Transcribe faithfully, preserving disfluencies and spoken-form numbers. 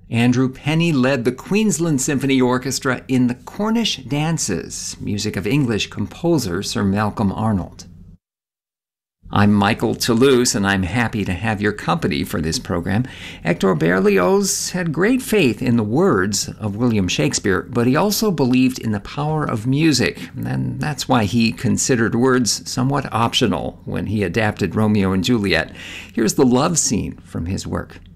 Andrew Penny led the Queensland Symphony Orchestra in the Cornish Dances, music of English composer Sir Malcolm Arnold. I'm Michael Toulouse, and I'm happy to have your company for this program. Hector Berlioz had great faith in the words of William Shakespeare, but he also believed in the power of music, and that's why he considered words somewhat optional when he adapted Romeo and Juliet. Here's the love scene from his work.